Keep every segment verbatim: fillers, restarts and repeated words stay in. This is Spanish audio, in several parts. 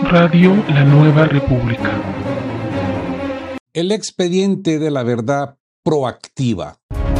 Radio La Nueva República. El expediente de la verdad proactiva.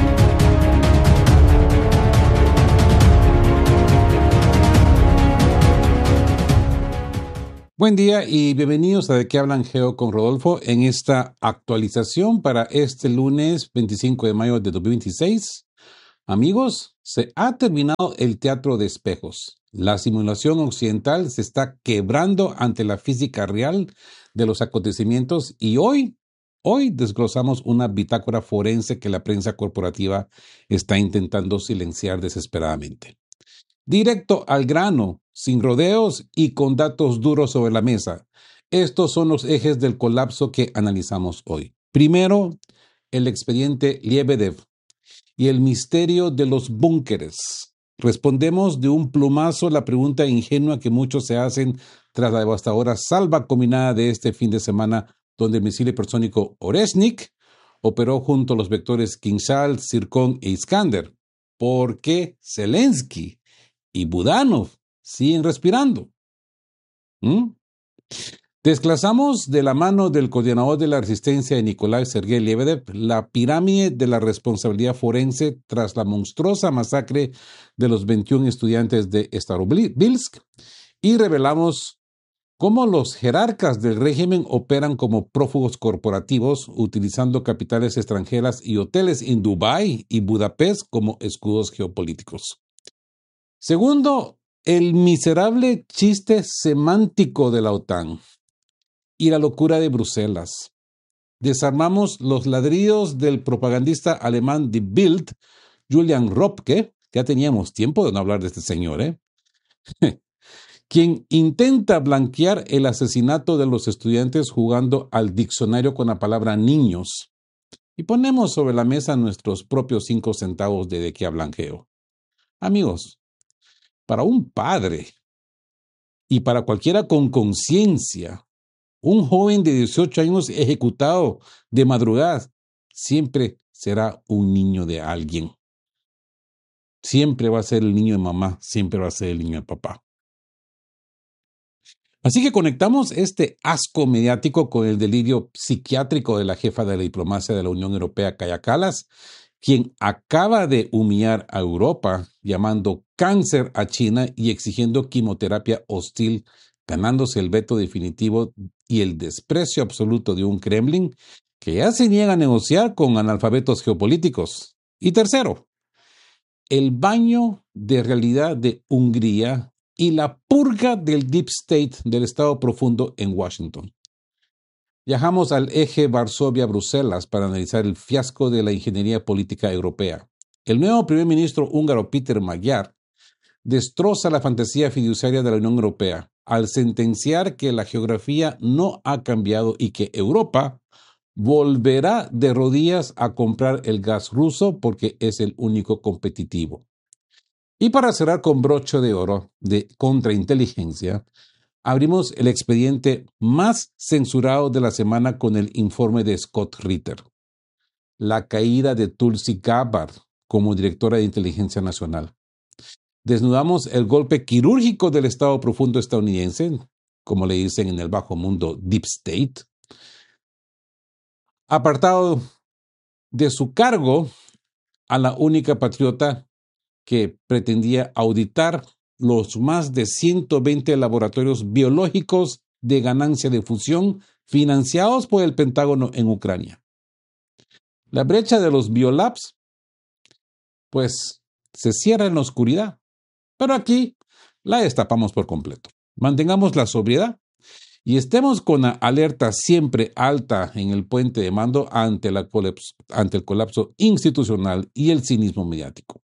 Buen día y bienvenidos a De qué hablan Geo con Rodolfo en esta actualización para este lunes veinticinco de mayo de dos mil veintiséis. Amigos, se ha terminado el teatro de espejos. La simulación occidental se está quebrando ante la física real de los acontecimientos y hoy, hoy desglosamos una bitácora forense que la prensa corporativa está intentando silenciar desesperadamente. Directo al grano, sin rodeos y con datos duros sobre la mesa. Estos son los ejes del colapso que analizamos hoy. Primero, el expediente Lebedev y el misterio de los búnkeres. Respondemos de un plumazo la pregunta ingenua que muchos se hacen tras la devastadora salva combinada de este fin de semana, donde el misil hipersónico Oresnik operó junto a los vectores Kinzhal, Zircon e Iskander. ¿Por qué Zelensky y Budanov siguen respirando? ¿Mm? Desglosamos de la mano del coordinador de la resistencia de Nikolai Sergei Lebedev la pirámide de la responsabilidad forense tras la monstruosa masacre de los veintiún estudiantes de Starobilsk y revelamos cómo los jerarcas del régimen operan como prófugos corporativos utilizando capitales extranjeras y hoteles en Dubái y Budapest como escudos geopolíticos. Segundo, el miserable chiste semántico de la OTAN y la locura de Bruselas. Desarmamos los ladridos del propagandista alemán de Bild, Julian Ropke, ya teníamos tiempo de no hablar de este señor, ¿eh? quien intenta blanquear el asesinato de los estudiantes jugando al diccionario con la palabra niños. Y ponemos sobre la mesa nuestros propios cinco centavos de de qué hablan Geo. Amigos, para un padre y para cualquiera con conciencia, un joven de dieciocho años ejecutado de madrugada siempre será un niño de alguien. Siempre va a ser el niño de mamá, siempre va a ser el niño de papá. Así que conectamos este asco mediático con el delirio psiquiátrico de la jefa de la diplomacia de la Unión Europea, Kaja Kallas, quien acaba de humillar a Europa llamando cáncer a China y exigiendo quimioterapia hostil, ganándose el veto definitivo y el desprecio absoluto de un Kremlin que ya se niega a negociar con analfabetos geopolíticos. Y tercero, el baño de realidad de Hungría y la purga del Deep State del Estado profundo en Washington. Viajamos al eje Varsovia-Bruselas para analizar el fiasco de la ingeniería política europea. El nuevo primer ministro húngaro Peter Magyar destroza la fantasía fiduciaria de la Unión Europea al sentenciar que la geografía no ha cambiado y que Europa volverá de rodillas a comprar el gas ruso porque es el único competitivo. Y para cerrar con broche de oro de contrainteligencia, abrimos el expediente más censurado de la semana con el informe de Scott Ritter, la caída de Tulsi Gabbard como directora de Inteligencia Nacional. Desnudamos el golpe quirúrgico del Estado profundo estadounidense, como le dicen en el bajo mundo Deep State, apartado de su cargo a la única patriota que pretendía auditar los más de ciento veinte laboratorios biológicos de ganancia de fusión financiados por el Pentágono en Ucrania. La brecha de los biolabs, pues, se cierra en la oscuridad. Pero aquí la destapamos por completo. Mantengamos la sobriedad y estemos con la alerta siempre alta en el puente de mando ante, la colapso, ante el colapso institucional y el cinismo mediático.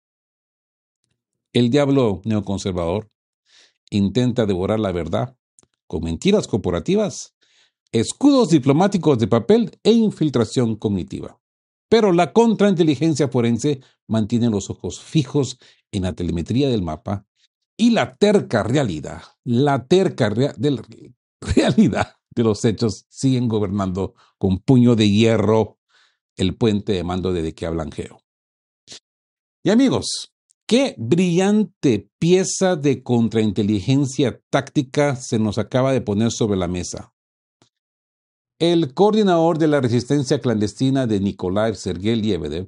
El diablo neoconservador intenta devorar la verdad con mentiras corporativas, escudos diplomáticos de papel e infiltración cognitiva. Pero la contrainteligencia forense mantiene los ojos fijos en la telemetría del mapa y la terca realidad, la terca rea- de la realidad de los hechos siguen gobernando con puño de hierro el puente de mando de de qué hablan Geo. Y amigos, Qué brillante pieza de contrainteligencia táctica se nos acaba de poner sobre la mesa. El coordinador de la resistencia clandestina de Nikolai, Sergei Lebedev,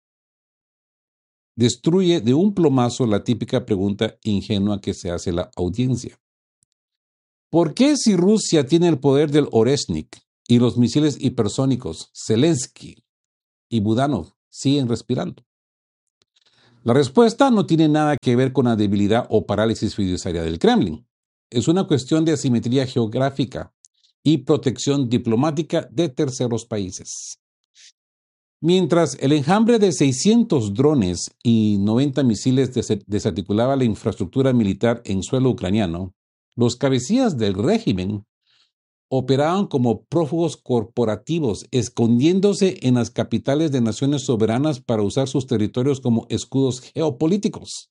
destruye de un plumazo la típica pregunta ingenua que se hace la audiencia. ¿Por qué si Rusia tiene el poder del Oreshnik y los misiles hipersónicos Zelensky y Budanov siguen respirando? La respuesta no tiene nada que ver con la debilidad o parálisis fiduciaria del Kremlin. Es una cuestión de asimetría geográfica y protección diplomática de terceros países. Mientras el enjambre de seiscientos drones y noventa misiles desarticulaba la infraestructura militar en suelo ucraniano, los cabecillas del régimen operaban como prófugos corporativos, escondiéndose en las capitales de naciones soberanas para usar sus territorios como escudos geopolíticos.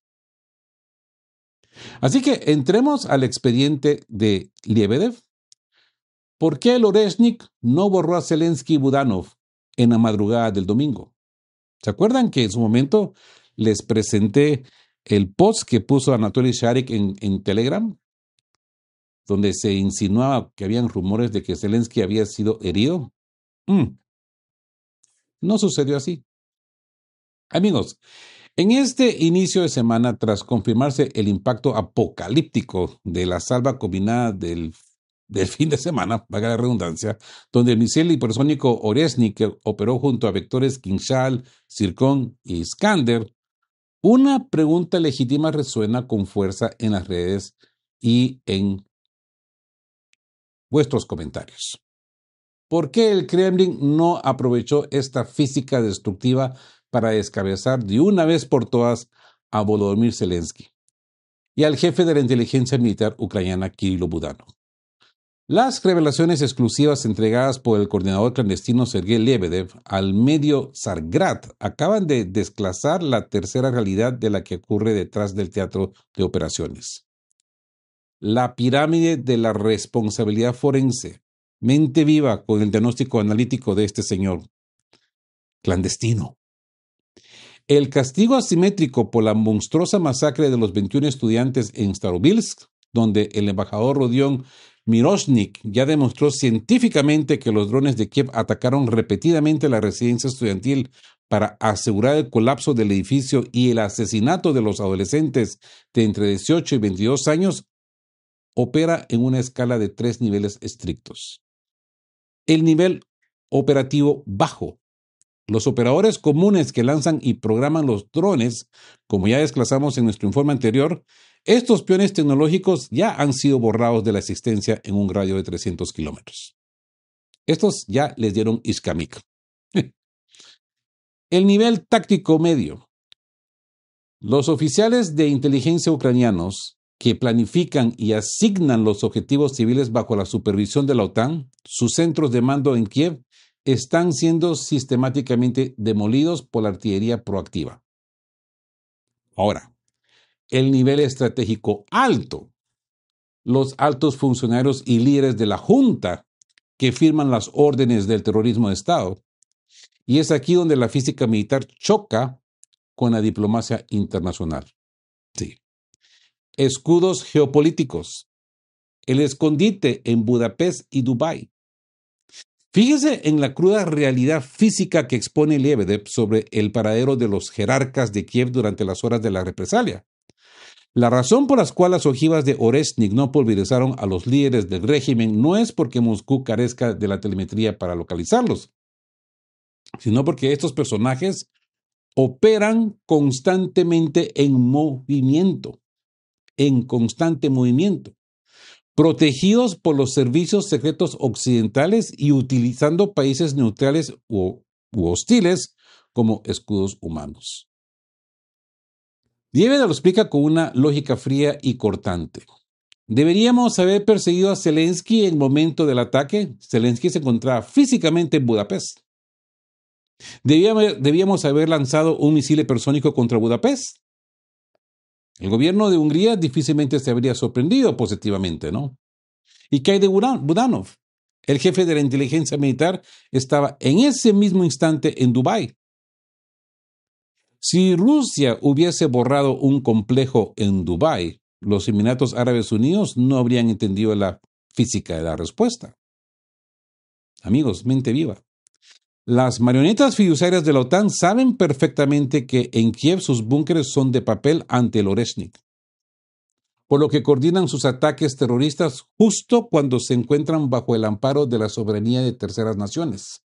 Así que entremos al expediente de Lebedev. ¿Por qué el Oreshnik no borró a Zelensky y Budanov en la madrugada del domingo? ¿Se acuerdan que en su momento les presenté el post que puso Anatoly Sharik en, en Telegram, donde se insinuaba que habían rumores de que Zelensky había sido herido? Mm. No sucedió así. Amigos, en este inicio de semana, tras confirmarse el impacto apocalíptico de la salva combinada del, del fin de semana, valga la redundancia, donde el misil hipersónico Oreshnik operó junto a vectores Kinzhal, Zircon y Iskander, una pregunta legítima resuena con fuerza en las redes y en vuestros comentarios. ¿Por qué el Kremlin no aprovechó esta física destructiva para descabezar de una vez por todas a Volodymyr Zelensky y al jefe de la inteligencia militar ucraniana, Kirilo Budanov? Las revelaciones exclusivas entregadas por el coordinador clandestino Sergei Lebedev al medio Zargrad acaban de desclasar la tercera realidad de la que ocurre detrás del teatro de operaciones. La pirámide de la responsabilidad forense, mente viva con el diagnóstico analítico de este señor clandestino. El castigo asimétrico por la monstruosa masacre de los veintiún estudiantes en Starobilsk, donde el embajador Rodion Miroshnik ya demostró científicamente que los drones de Kiev atacaron repetidamente la residencia estudiantil para asegurar el colapso del edificio y el asesinato de los adolescentes de entre dieciocho y veintidós años, opera en una escala de tres niveles estrictos. El nivel operativo bajo. Los operadores comunes que lanzan y programan los drones, como ya desglosamos en nuestro informe anterior, estos peones tecnológicos ya han sido borrados de la existencia en un radio de trescientos kilómetros. Estos ya les dieron iskamik. El nivel táctico medio. Los oficiales de inteligencia ucranianos que planifican y asignan los objetivos civiles bajo la supervisión de la OTAN, sus centros de mando en Kiev, están siendo sistemáticamente demolidos por la artillería proactiva. Ahora, el nivel estratégico alto. Los altos funcionarios y líderes de la Junta que firman las órdenes del terrorismo de Estado. Y es aquí donde la física militar choca con la diplomacia internacional. Sí. Escudos geopolíticos. El escondite en Budapest y Dubái. Fíjese en la cruda realidad física que expone Lebedev sobre el paradero de los jerarcas de Kiev durante las horas de la represalia. La razón por la cual las ojivas de Oreshnik no pulverizaron a los líderes del régimen no es porque Moscú carezca de la telemetría para localizarlos, sino porque estos personajes operan constantemente en movimiento, en constante movimiento, protegidos por los servicios secretos occidentales y utilizando países neutrales u, u hostiles como escudos humanos. Lebedev lo explica con una lógica fría y cortante. ¿Deberíamos haber perseguido a Zelensky en el momento del ataque? Zelensky se encontraba físicamente en Budapest. ¿Debíamos, ¿Debíamos haber lanzado un misil hipersónico contra Budapest? El gobierno de Hungría difícilmente se habría sorprendido positivamente, ¿no? ¿Y qué hay de Budanov? El jefe de la inteligencia militar estaba en ese mismo instante en Dubái. Si Rusia hubiese borrado un complejo en Dubái, los Emiratos Árabes Unidos no habrían entendido la física de la respuesta. Amigos, mente viva. Las marionetas fiduciarias de la OTAN saben perfectamente que en Kiev sus búnkeres son de papel ante el Oreshnik, por lo que coordinan sus ataques terroristas justo cuando se encuentran bajo el amparo de la soberanía de terceras naciones.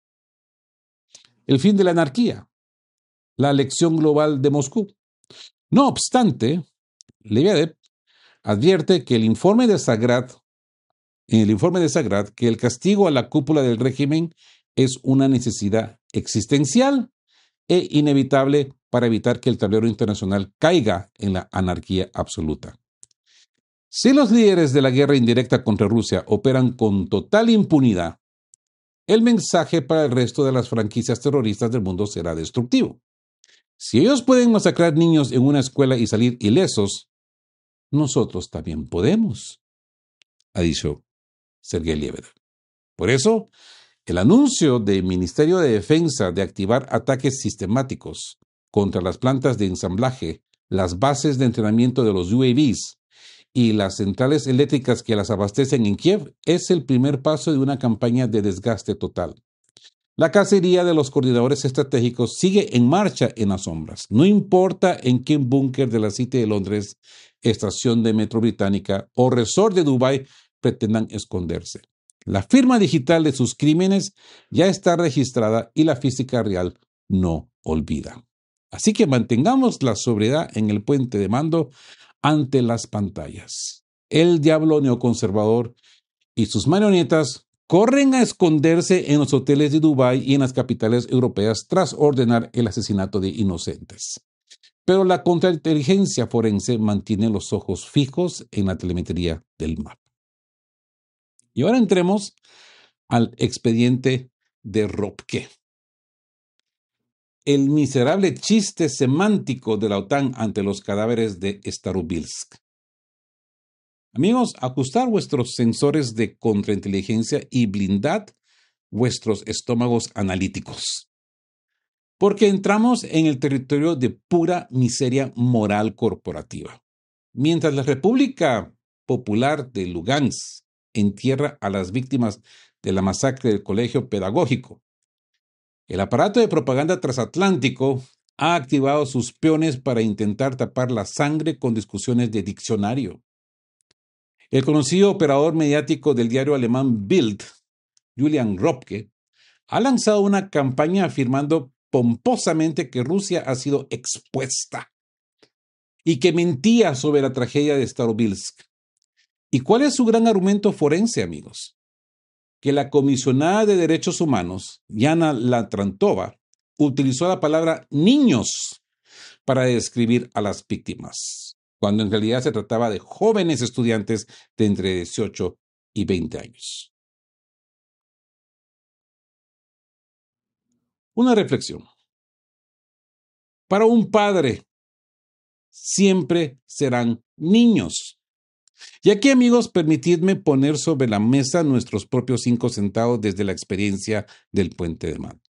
El fin de la anarquía, la lección global de Moscú. No obstante, Lebedev advierte que el informe de Sagrat, en el informe de Sagrat, que el castigo a la cúpula del régimen es una necesidad existencial e inevitable para evitar que el tablero internacional caiga en la anarquía absoluta. Si los líderes de la guerra indirecta contra Rusia operan con total impunidad, el mensaje para el resto de las franquicias terroristas del mundo será destructivo. Si ellos pueden masacrar niños en una escuela y salir ilesos, nosotros también podemos, ha dicho Sergei Lebedev. Por eso, el anuncio del Ministerio de Defensa de activar ataques sistemáticos contra las plantas de ensamblaje, las bases de entrenamiento de los U A Vs y las centrales eléctricas que las abastecen en Kiev es el primer paso de una campaña de desgaste total. La cacería de los coordinadores estratégicos sigue en marcha en las sombras. No importa en qué búnker de la City de Londres, estación de metro británica o resort de Dubái pretendan esconderse. La firma digital de sus crímenes ya está registrada y la física real no olvida. Así que mantengamos la sobriedad en el puente de mando ante las pantallas. El diablo neoconservador y sus marionetas corren a esconderse en los hoteles de Dubái y en las capitales europeas tras ordenar el asesinato de inocentes. Pero la contrainteligencia forense mantiene los ojos fijos en la telemetría del mapa. Y ahora entremos al expediente de Ropke. El miserable chiste semántico de la OTAN ante los cadáveres de Starobilsk. Amigos, ajustar vuestros sensores de contrainteligencia y blindad vuestros estómagos analíticos. Porque entramos en el territorio de pura miseria moral corporativa. Mientras la República Popular de Lugansk entierra a las víctimas de la masacre del colegio pedagógico, el aparato de propaganda transatlántico ha activado sus peones para intentar tapar la sangre con discusiones de diccionario. El conocido operador mediático del diario alemán Bild, Julian Ropke, ha lanzado una campaña afirmando pomposamente que Rusia ha sido expuesta y que mentía sobre la tragedia de Starobilsk. ¿Y cuál es su gran argumento forense, amigos? Que la comisionada de Derechos Humanos, Yana Latrantova, utilizó la palabra niños para describir a las víctimas, cuando en realidad se trataba de jóvenes estudiantes de entre dieciocho y veinte años. Una reflexión. Para un padre, siempre serán niños. Y aquí, amigos, permitidme poner sobre la mesa nuestros propios cinco centavos desde la experiencia del puente de mando.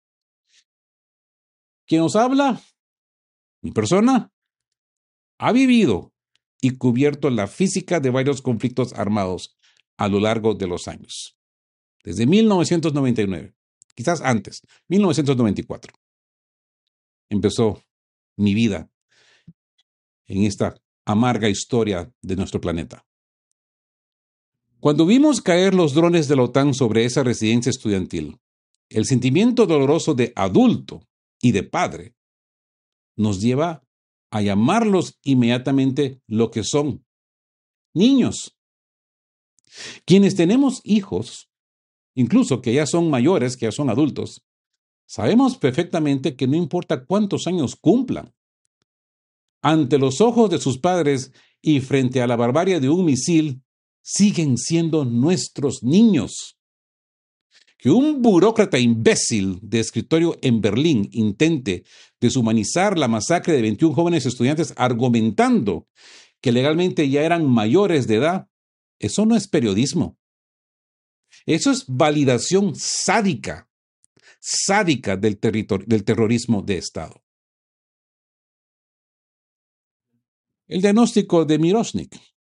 ¿Quién nos habla? Mi persona ha vivido y cubierto la física de varios conflictos armados a lo largo de los años. Desde mil novecientos noventa y nueve, quizás antes, mil novecientos noventa y cuatro, empezó mi vida en esta amarga historia de nuestro planeta. Cuando vimos caer los drones de la OTAN sobre esa residencia estudiantil, el sentimiento doloroso de adulto y de padre nos lleva a llamarlos inmediatamente lo que son: niños. Quienes tenemos hijos, incluso que ya son mayores, que ya son adultos, sabemos perfectamente que no importa cuántos años cumplan, ante los ojos de sus padres y frente a la barbarie de un misil, siguen siendo nuestros niños. Que un burócrata imbécil de escritorio en Berlín intente deshumanizar la masacre de veintiún jóvenes estudiantes argumentando que legalmente ya eran mayores de edad, eso no es periodismo. Eso es validación sádica, sádica del, territor- del terrorismo de Estado. El diagnóstico de Miroshnik.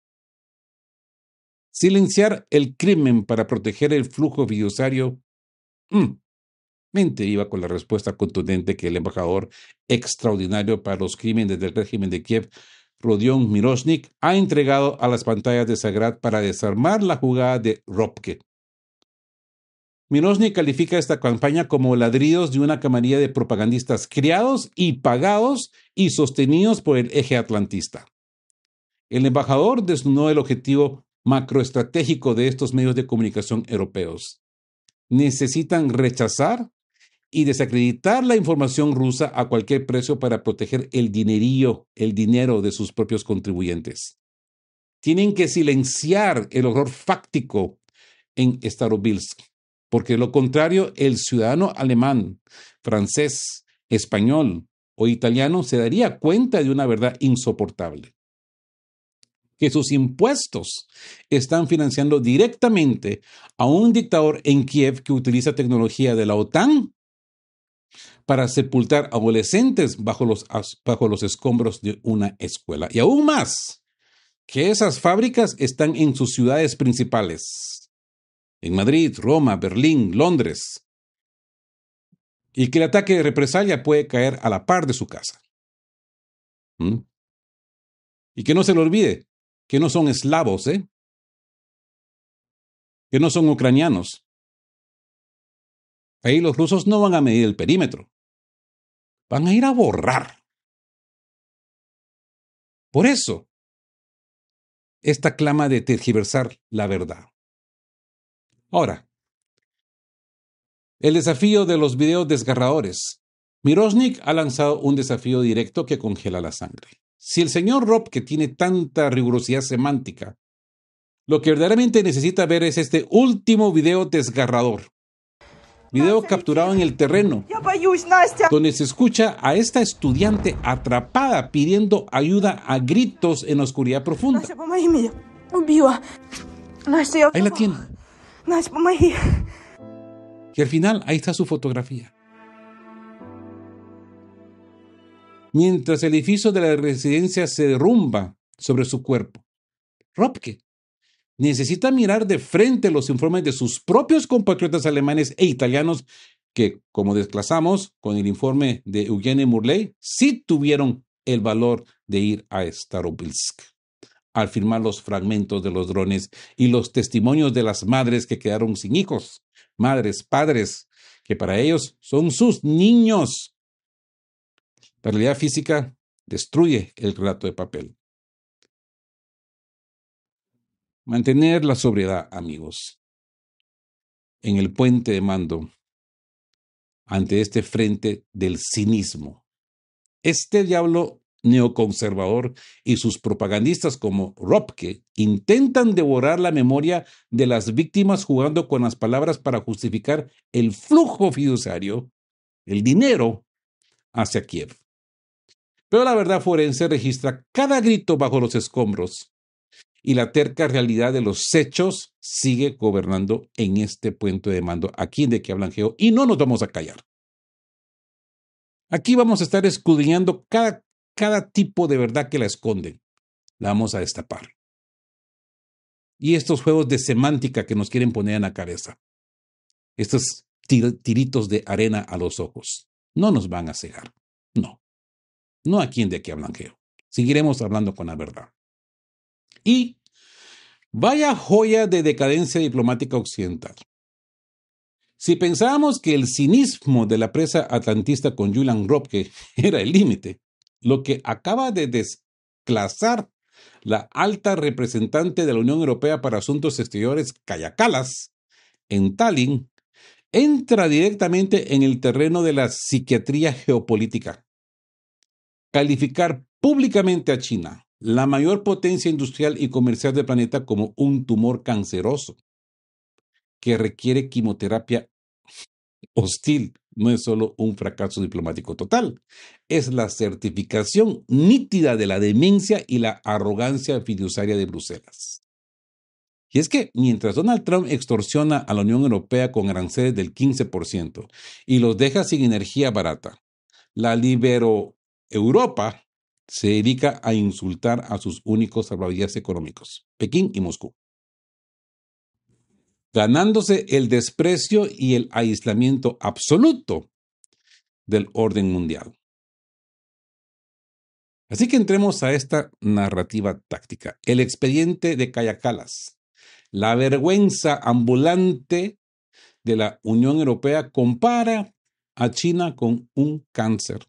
Silenciar el crimen para proteger el flujo fiduciario. Mm, mente iba con la respuesta contundente que el embajador extraordinario para los crímenes del régimen de Kiev, Rodion Miroshnik, ha entregado a las pantallas de Zagrad para desarmar la jugada de Ropke. Miroshnik califica esta campaña como ladridos de una camarilla de propagandistas criados y pagados y sostenidos por el eje atlantista. El embajador desnudó el objetivo macroestratégico de estos medios de comunicación europeos. Necesitan rechazar y desacreditar la información rusa a cualquier precio para proteger el dinerillo, el dinero de sus propios contribuyentes. Tienen que silenciar el horror fáctico en Starobilsk, porque de lo contrario, el ciudadano alemán, francés, español o italiano se daría cuenta de una verdad insoportable: que sus impuestos están financiando directamente a un dictador en Kiev que utiliza tecnología de la OTAN para sepultar adolescentes bajo los, bajo los escombros de una escuela. Y aún más, que esas fábricas están en sus ciudades principales, en Madrid, Roma, Berlín, Londres, y que el ataque de represalia puede caer a la par de su casa. ¿Mm? Y que no se le olvide que no son eslavos, ¿eh? que no son ucranianos. Ahí los rusos no van a medir el perímetro, van a ir a borrar. Por eso, esta clama de tergiversar la verdad. Ahora, el desafío de los videos desgarradores. Miroshnik ha lanzado un desafío directo que congela la sangre. Si el señor Ropke tiene tanta rigurosidad semántica, lo que verdaderamente necesita ver es este último video desgarrador. Video capturado en el terreno, donde se escucha a esta estudiante atrapada pidiendo ayuda a gritos en la oscuridad profunda. Ahí la tiene. Y al final, ahí está su fotografía. Mientras el edificio de la residencia se derrumba sobre su cuerpo, Ropke necesita mirar de frente los informes de sus propios compatriotas alemanes e italianos que, como desplazamos con el informe de Eugene Murley, sí tuvieron el valor de ir a Starobilsk al firmar los fragmentos de los drones y los testimonios de las madres que quedaron sin hijos, madres, padres, que para ellos son sus niños. La realidad física destruye el relato de papel. Mantener la sobriedad, amigos, en el puente de mando ante este frente del cinismo. Este diablo neoconservador y sus propagandistas como Ropke intentan devorar la memoria de las víctimas jugando con las palabras para justificar el flujo fiduciario, el dinero, hacia Kiev. Pero la verdad forense registra cada grito bajo los escombros y la terca realidad de los hechos sigue gobernando en este puente de mando aquí de que hablan Geo, y no nos vamos a callar. Aquí vamos a estar escudriñando cada, cada tipo de verdad que la esconden. La vamos a destapar. Y estos juegos de semántica que nos quieren poner en la cabeza, estos tir- tiritos de arena a los ojos, no nos van a cegar. No. No aquí en de que hablan Geo. Seguiremos hablando con la verdad. Y vaya joya de decadencia diplomática occidental. Si pensábamos que el cinismo de la presa atlantista con Julian Ropke era el límite, lo que acaba de desplazar la alta representante de la Unión Europea para Asuntos Exteriores, Kaja Kallas, en Tallinn, entra directamente en el terreno de la psiquiatría geopolítica. Calificar públicamente a China, la mayor potencia industrial y comercial del planeta, como un tumor canceroso que requiere quimioterapia hostil, no es solo un fracaso diplomático total, es la certificación nítida de la demencia y la arrogancia fiduciaria de Bruselas. Y es que mientras Donald Trump extorsiona a la Unión Europea con aranceles del quince por ciento y los deja sin energía barata, la Libero Europa se dedica a insultar a sus únicos salvavidas económicos, Pekín y Moscú, ganándose el desprecio y el aislamiento absoluto del orden mundial. Así que entremos a esta narrativa táctica. El expediente de Kaja Kallas, la vergüenza ambulante de la Unión Europea, compara a China con un cáncer.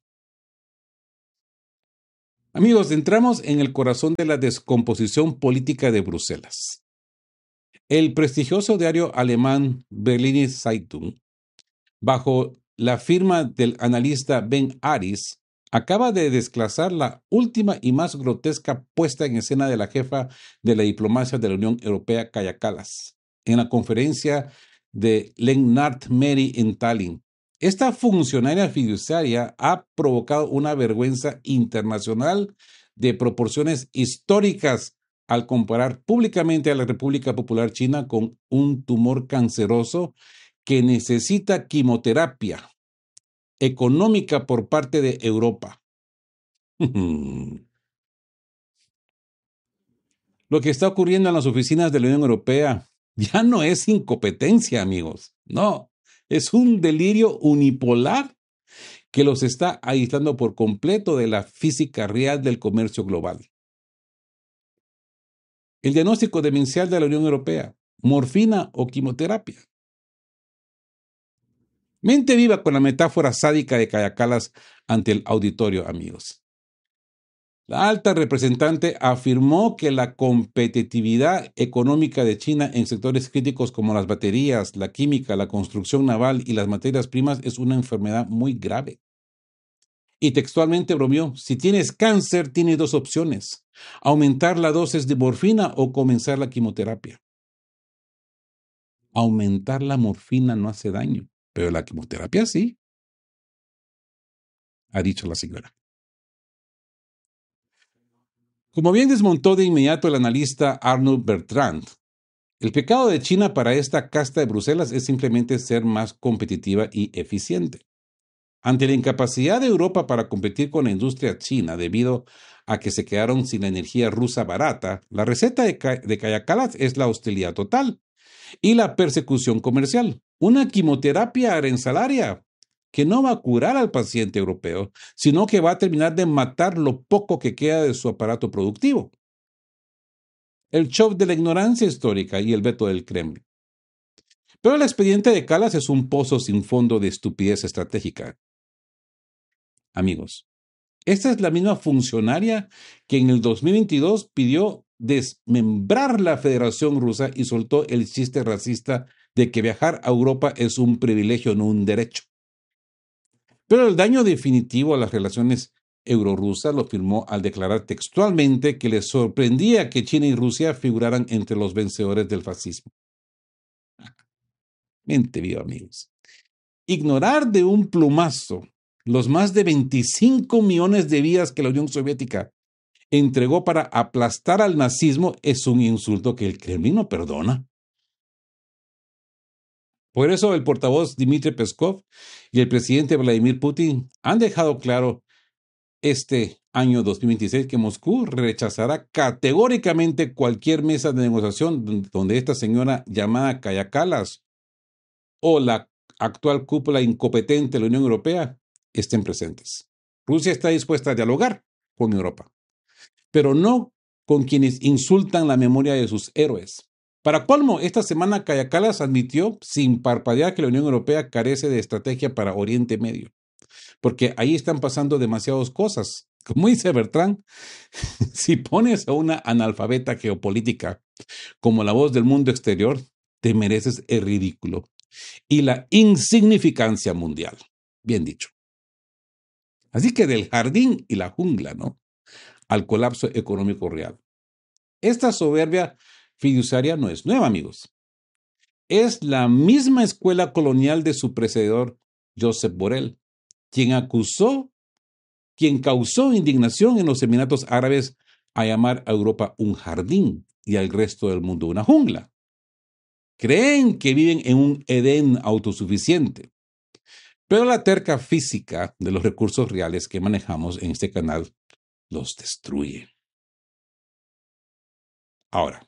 Amigos, entramos en el corazón de la descomposición política de Bruselas. El prestigioso diario alemán Berliner Zeitung, bajo la firma del analista Ben Aris, acaba de desclasar la última y más grotesca puesta en escena de la jefa de la diplomacia de la Unión Europea, Kaja Kallas, en la conferencia de Lennart Meri en Tallinn. Esta funcionaria fiduciaria ha provocado una vergüenza internacional de proporciones históricas al comparar públicamente a la República Popular China con un tumor canceroso que necesita quimioterapia económica por parte de Europa. Lo que está ocurriendo en las oficinas de la Unión Europea ya no es incompetencia, amigos. No, es un delirio unipolar que los está aislando por completo de la física real del comercio global. El diagnóstico demencial de la Unión Europea: morfina o quimioterapia. Mente viva con la metáfora sádica de Kaja Kallas ante el auditorio, amigos. La alta representante afirmó que la competitividad económica de China en sectores críticos como las baterías, la química, la construcción naval y las materias primas es una enfermedad muy grave. Y textualmente bromeó: si tienes cáncer, tienes dos opciones: aumentar la dosis de morfina o comenzar la quimioterapia. Aumentar la morfina no hace daño, pero la quimioterapia sí, ha dicho la señora. Como bien desmontó de inmediato el analista Arnold Bertrand, el pecado de China para esta casta de Bruselas es simplemente ser más competitiva y eficiente. Ante la incapacidad de Europa para competir con la industria china debido a que se quedaron sin la energía rusa barata, la receta de, Ka- de Kaja Kallas es la hostilidad total y la persecución comercial. Una quimioterapia aranzelaria que no va a curar al paciente europeo, sino que va a terminar de matar lo poco que queda de su aparato productivo. El shock de la ignorancia histórica y el veto del Kremlin. Pero el expediente de Kallas es un pozo sin fondo de estupidez estratégica. Amigos, esta es la misma funcionaria que en el dos mil veintidós pidió desmembrar la Federación Rusa y soltó el chiste racista de que viajar a Europa es un privilegio, no un derecho. Pero el daño definitivo a las relaciones euro-rusas lo firmó al declarar textualmente que le sorprendía que China y Rusia figuraran entre los vencedores del fascismo. Mente viva, amigos. Ignorar de un plumazo los más de veinticinco millones de vidas que la Unión Soviética entregó para aplastar al nazismo es un insulto que el Kremlin no perdona. Por eso el portavoz Dmitry Peskov y el presidente Vladimir Putin han dejado claro este año dos mil veintiséis que Moscú rechazará categóricamente cualquier mesa de negociación donde esta señora llamada Kaja Kallas o la actual cúpula incompetente de la Unión Europea estén presentes. Rusia está dispuesta a dialogar con Europa, pero no con quienes insultan la memoria de sus héroes. Para colmo, esta semana Kaja Kallas admitió sin parpadear que la Unión Europea carece de estrategia para Oriente Medio, porque ahí están pasando demasiadas cosas. Como dice Bertrand, si pones a una analfabeta geopolítica como la voz del mundo exterior, te mereces el ridículo y la insignificancia mundial. Bien dicho. Así que del jardín y la jungla, ¿no?, al colapso económico real. Esta soberbia fiduciaria no es nueva, amigos. Es la misma escuela colonial de su precededor, Josep Borrell, quien acusó, quien causó indignación en los Emiratos Árabes a llamar a Europa un jardín y al resto del mundo una jungla. Creen que viven en un Edén autosuficiente. Pero la terca física de los recursos reales que manejamos en este canal los destruye. Ahora,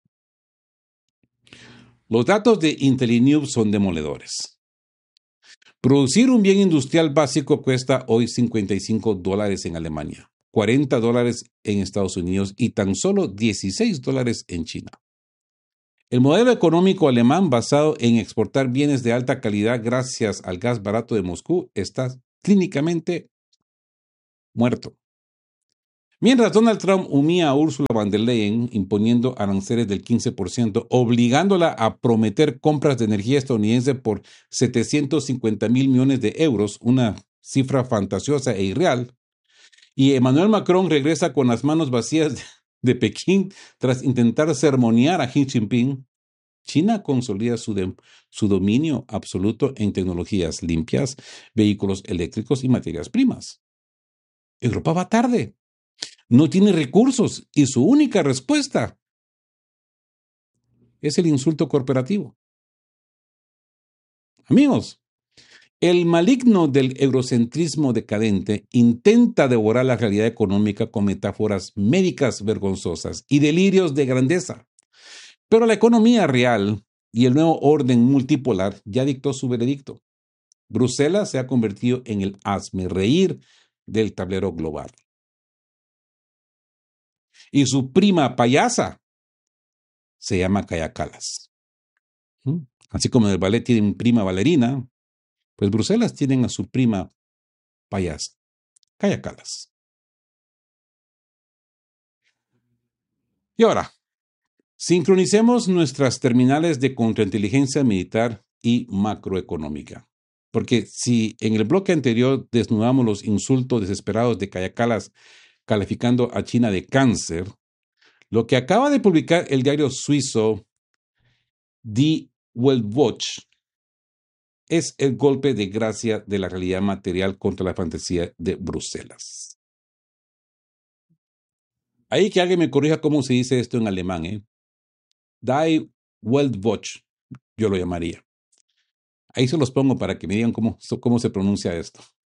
los datos de IntelliNews son demoledores. Producir un bien industrial básico cuesta hoy cincuenta y cinco dólares en Alemania, cuarenta dólares en Estados Unidos y tan solo dieciséis dólares en China. El modelo económico alemán basado en exportar bienes de alta calidad gracias al gas barato de Moscú está clínicamente muerto. Mientras Donald Trump humilla a Ursula von der Leyen imponiendo aranceles del quince por ciento, obligándola a prometer compras de energía estadounidense por setecientos cincuenta mil millones de euros, una cifra fantasiosa e irreal, y Emmanuel Macron regresa con las manos vacías de Pekín tras intentar sermonear a Xi Jinping, China consolida su, de, su dominio absoluto en tecnologías limpias, vehículos eléctricos y materias primas. Europa va tarde. No tiene recursos y su única respuesta es el insulto corporativo. Amigos, el maligno del eurocentrismo decadente intenta devorar la realidad económica con metáforas médicas vergonzosas y delirios de grandeza. Pero la economía real y el nuevo orden multipolar ya dictó su veredicto. Bruselas se ha convertido en el hazmerreír del tablero global. Y su prima payasa se llama Kaja Kallas. Así como en el ballet tienen prima bailarina, pues Bruselas tienen a su prima payasa, Kaja Kallas. Y ahora, sincronicemos nuestras terminales de contrainteligencia militar y macroeconómica. Porque si en el bloque anterior desnudamos los insultos desesperados de Kaja Kallas calificando a China de cáncer, lo que acaba de publicar el diario suizo Die Weltwoche es el golpe de gracia de la realidad material contra la fantasía de Bruselas. Ahí que alguien me corrija cómo se dice esto en alemán, ¿eh? Die Weltwoche, yo lo llamaría. Ahí se los pongo para que me digan cómo, cómo se pronuncia esto.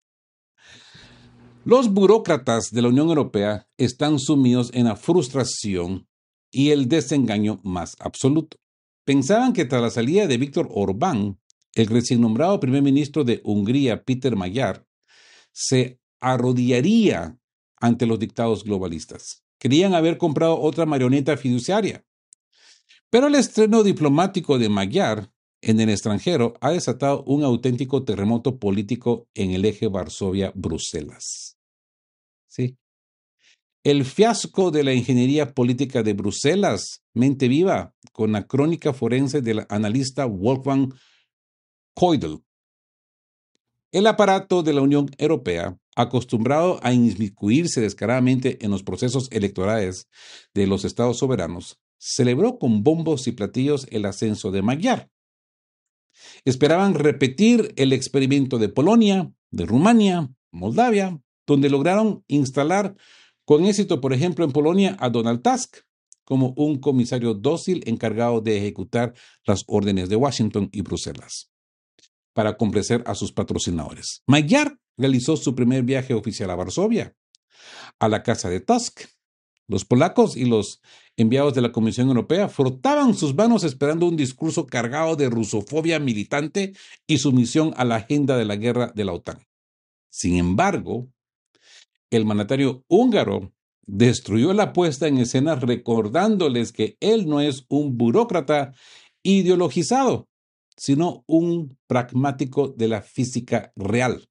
Los burócratas de la Unión Europea están sumidos en la frustración y el desengaño más absoluto. Pensaban que tras la salida de Víctor Orbán, el recién nombrado primer ministro de Hungría, Péter Magyar, se arrodillaría ante los dictados globalistas. Querían haber comprado otra marioneta fiduciaria. Pero el estreno diplomático de Magyar en el extranjero ha desatado un auténtico terremoto político en el eje Varsovia-Bruselas. Sí. El fiasco de la ingeniería política de Bruselas, mente viva, con la crónica forense del analista Wolfgang Keudel. El aparato de la Unión Europea, acostumbrado a inmiscuirse descaradamente en los procesos electorales de los estados soberanos, celebró con bombos y platillos el ascenso de Magyar. Esperaban repetir el experimento de Polonia, de Rumania, Moldavia, donde lograron instalar con éxito, por ejemplo, en Polonia a Donald Tusk como un comisario dócil encargado de ejecutar las órdenes de Washington y Bruselas para complacer a sus patrocinadores. Magyar realizó su primer viaje oficial a Varsovia, a la casa de Tusk. Los polacos y los enviados de la Comisión Europea frotaban sus manos esperando un discurso cargado de rusofobia militante y sumisión a la agenda de la guerra de la OTAN. Sin embargo, el mandatario húngaro destruyó la puesta en escena recordándoles que él no es un burócrata ideologizado, sino un pragmático de la física real.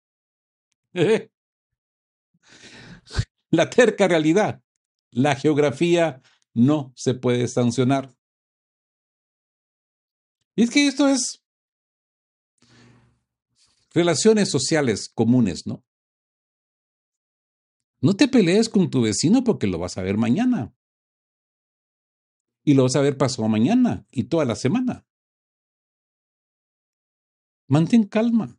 La terca realidad. La geografía no se puede sancionar. Y es que esto es relaciones sociales comunes, ¿no? No te pelees con tu vecino porque lo vas a ver mañana. Y lo vas a ver pasado mañana y toda la semana. Mantén calma.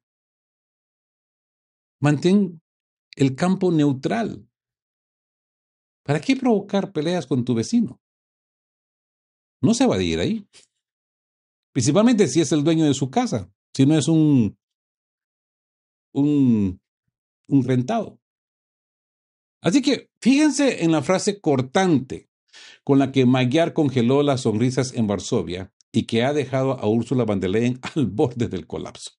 Mantén el campo neutral. ¿Para qué provocar peleas con tu vecino? No se va a ir ahí. Principalmente si es el dueño de su casa, si no es un, un, un rentado. Así que fíjense en la frase cortante con la que Magyar congeló las sonrisas en Varsovia y que ha dejado a Ursula von der Leyen al borde del colapso.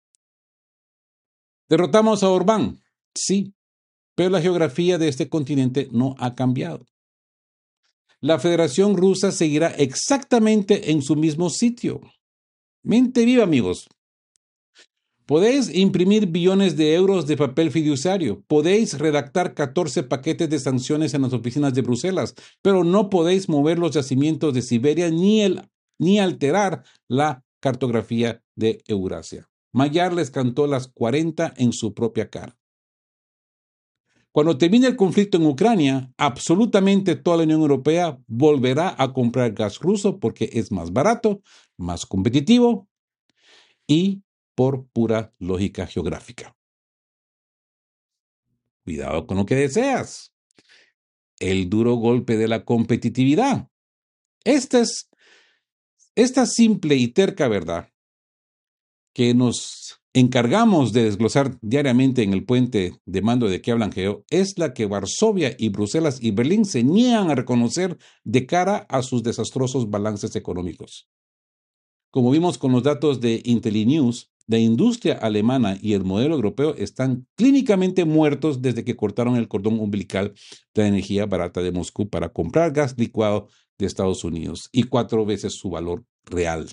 Derrotamos a Orbán, sí, pero la geografía de este continente no ha cambiado. La Federación Rusa seguirá exactamente en su mismo sitio. Mente viva, amigos. Podéis imprimir billones de euros de papel fiduciario, podéis redactar catorce paquetes de sanciones en las oficinas de Bruselas, pero no podéis mover los yacimientos de Siberia ni, el, ni alterar la cartografía de Eurasia. Magyar les cantó las cuarenta en su propia cara. Cuando termine el conflicto en Ucrania, absolutamente toda la Unión Europea volverá a comprar gas ruso porque es más barato, más competitivo y por pura lógica geográfica. Cuidado con lo que deseas. El duro golpe de la competitividad. Esta es esta simple y terca verdad que nos encargamos de desglosar diariamente en el puente de mando de que hablan Geo es la que Varsovia y Bruselas y Berlín se niegan a reconocer de cara a sus desastrosos balances económicos. Como vimos con los datos de IntelliNews, la industria alemana y el modelo europeo están clínicamente muertos desde que cortaron el cordón umbilical de la energía barata de Moscú para comprar gas licuado de Estados Unidos y cuatro veces su valor real.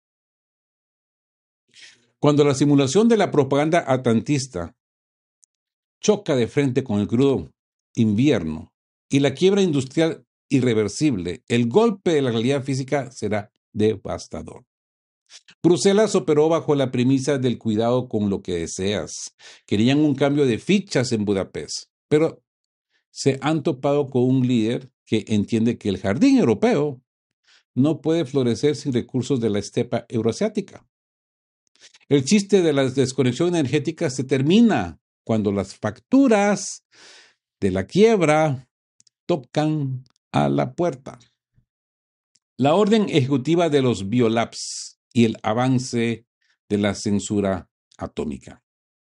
Cuando la simulación de la propaganda atlantista choca de frente con el crudo invierno y la quiebra industrial irreversible, el golpe de la realidad física será devastador. Bruselas operó bajo la premisa del cuidado con lo que deseas. Querían un cambio de fichas en Budapest, pero se han topado con un líder que entiende que el jardín europeo no puede florecer sin recursos de la estepa euroasiática. El chiste de la desconexión energética se termina cuando las facturas de la quiebra tocan a la puerta. La orden ejecutiva de los biolabs y el avance de la censura atómica.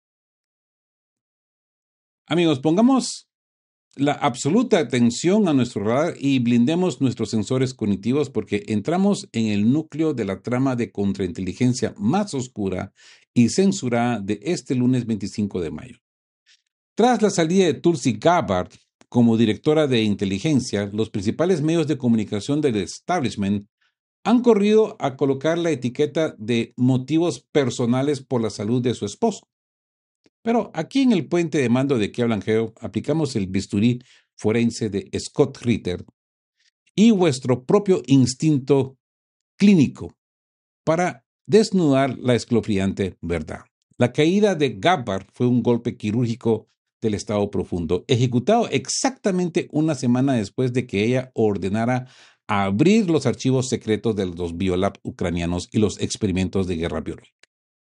Amigos, pongamos la absoluta atención a nuestro radar y blindemos nuestros sensores cognitivos porque entramos en el núcleo de la trama de contrainteligencia más oscura y censurada de este lunes veinticinco de mayo. Tras la salida de Tulsi Gabbard como directora de inteligencia, los principales medios de comunicación del establishment han corrido a colocar la etiqueta de motivos personales por la salud de su esposo. Pero aquí en el puente de mando de que hablan Geo, aplicamos el bisturí forense de Scott Ritter y vuestro propio instinto clínico para desnudar la escalofriante verdad. La caída de Gabbard fue un golpe quirúrgico del estado profundo, ejecutado exactamente una semana después de que ella ordenara abrir los archivos secretos de los biolab ucranianos y los experimentos de guerra biológica.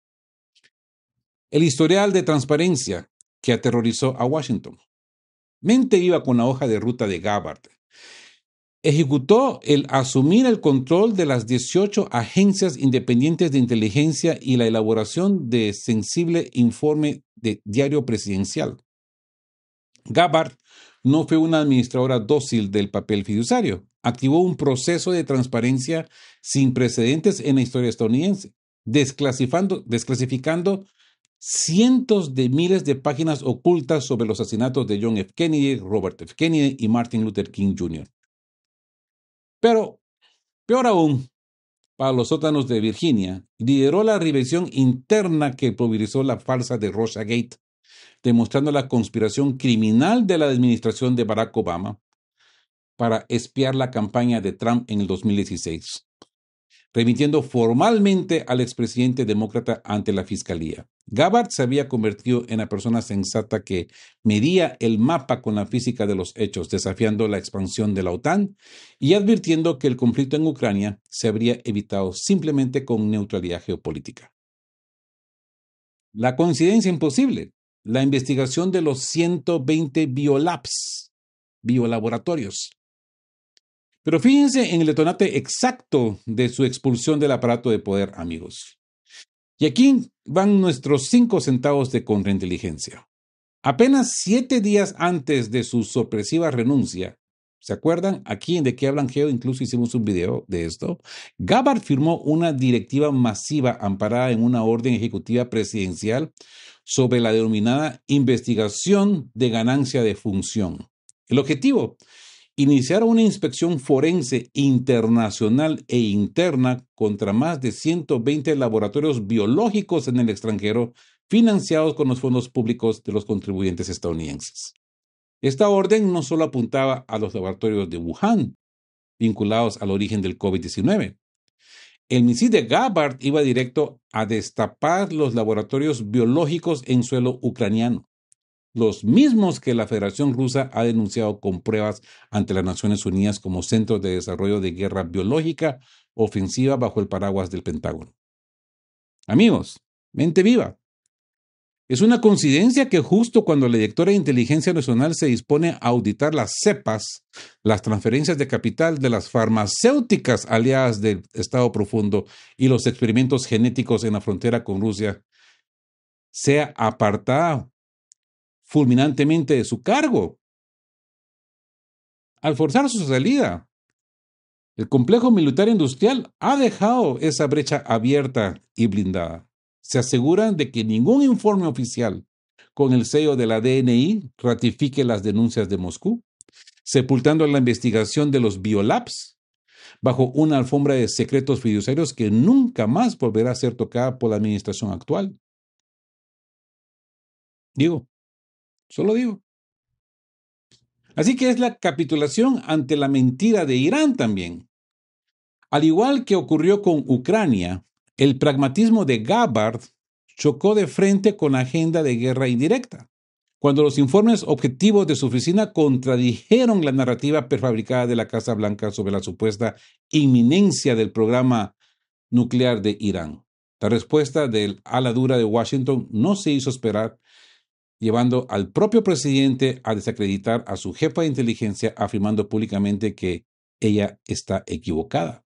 El historial de transparencia que aterrorizó a Washington. Mente iba con la hoja de ruta de Gabbard. Ejecutó el asumir el control de las dieciocho agencias independientes de inteligencia y la elaboración de sensible informe de diario presidencial. Gabbard no fue una administradora dócil del papel fiduciario. Activó un proceso de transparencia sin precedentes en la historia estadounidense, desclasificando, desclasificando cientos de miles de páginas ocultas sobre los asesinatos de John F. Kennedy, Robert F. Kennedy y Martin Luther King junior Pero, peor aún, para los sótanos de Virginia, lideró la revisión interna que pulverizó la farsa de Russiagate, demostrando la conspiración criminal de la administración de Barack Obama para espiar la campaña de Trump en el dos mil dieciséis, remitiendo formalmente al expresidente demócrata ante la fiscalía. Gabbard se había convertido en la persona sensata que medía el mapa con la física de los hechos, desafiando la expansión de la OTAN y advirtiendo que el conflicto en Ucrania se habría evitado simplemente con neutralidad geopolítica. La coincidencia imposible. La investigación de los ciento veinte biolabs, biolaboratorios. Pero fíjense en el detonante exacto de su expulsión del aparato de poder, amigos. Y aquí van nuestros cinco centavos de contrainteligencia. Apenas siete días antes de su sorpresiva renuncia, ¿se acuerdan? Aquí en De Qué Hablan Geo incluso hicimos un video de esto. Gabbard firmó una directiva masiva amparada en una orden ejecutiva presidencial sobre la denominada investigación de ganancia de función. El objetivo, iniciar una inspección forense internacional e interna contra más de ciento veinte laboratorios biológicos en el extranjero financiados con los fondos públicos de los contribuyentes estadounidenses. Esta orden no solo apuntaba a los laboratorios de Wuhan, vinculados al origen del COVID diecinueve. El misil de Gabbard iba directo a destapar los laboratorios biológicos en suelo ucraniano, los mismos que la Federación Rusa ha denunciado con pruebas ante las Naciones Unidas como centros de desarrollo de guerra biológica ofensiva bajo el paraguas del Pentágono. Amigos, mente viva. Es una coincidencia que justo cuando la directora de Inteligencia Nacional se dispone a auditar las cepas, las transferencias de capital de las farmacéuticas aliadas del Estado Profundo y los experimentos genéticos en la frontera con Rusia, sea apartada fulminantemente de su cargo. Al forzar su salida, el complejo militar industrial ha dejado esa brecha abierta y blindada. Se aseguran de que ningún informe oficial con el sello de la D N I ratifique las denuncias de Moscú, sepultando la investigación de los biolabs bajo una alfombra de secretos fiduciarios que nunca más volverá a ser tocada por la administración actual. Digo, solo digo. Así que es la capitulación ante la mentira de Irán también. Al igual que ocurrió con Ucrania, el pragmatismo de Gabbard chocó de frente con la agenda de guerra indirecta, cuando los informes objetivos de su oficina contradijeron la narrativa prefabricada de la Casa Blanca sobre la supuesta inminencia del programa nuclear de Irán. La respuesta del ala dura de Washington no se hizo esperar, llevando al propio presidente a desacreditar a su jefa de inteligencia, afirmando públicamente que ella está equivocada.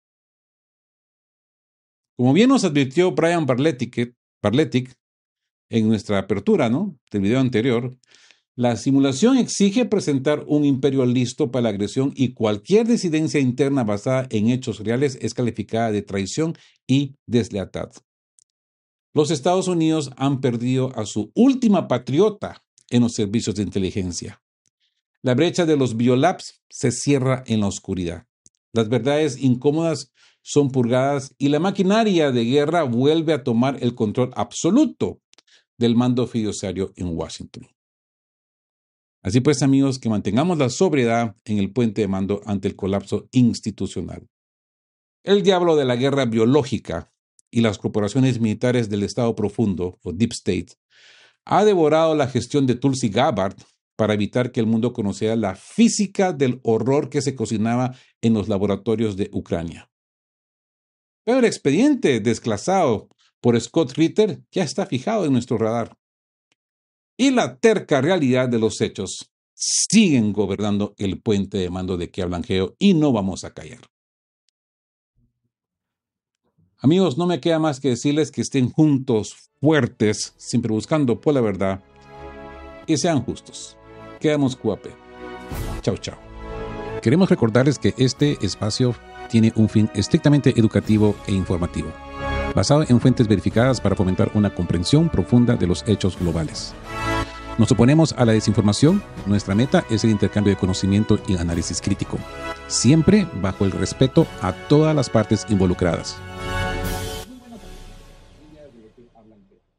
Como bien nos advirtió Brian Barletic, Barletic en nuestra apertura, ¿no?, del video anterior, la simulación exige presentar un imperio listo para la agresión y cualquier disidencia interna basada en hechos reales es calificada de traición y deslealtad. Los Estados Unidos han perdido a su última patriota en los servicios de inteligencia. La brecha de los biolabs se cierra en la oscuridad. Las verdades incómodas son purgadas y la maquinaria de guerra vuelve a tomar el control absoluto del mando fiduciario en Washington. Así pues, amigos, que mantengamos la sobriedad en el puente de mando ante el colapso institucional. El diablo de la guerra biológica y las corporaciones militares del Estado Profundo, o Deep State, ha devorado la gestión de Tulsi Gabbard para evitar que el mundo conociera la física del horror que se cocinaba en los laboratorios de Ucrania. Pero el expediente desclasado por Scott Ritter ya está fijado en nuestro radar. Y la terca realidad de los hechos siguen gobernando el puente de mando de Que Hablan Geo y no vamos a callar. Amigos, no me queda más que decirles que estén juntos, fuertes, siempre buscando por la verdad y sean justos. Quedamos cuape. Chao, chao. Queremos recordarles que este espacio tiene un fin estrictamente educativo e informativo, basado en fuentes verificadas para fomentar una comprensión profunda de los hechos globales. Nos oponemos a la desinformación. Nuestra meta es el intercambio de conocimiento y análisis crítico, siempre bajo el respeto a todas las partes involucradas.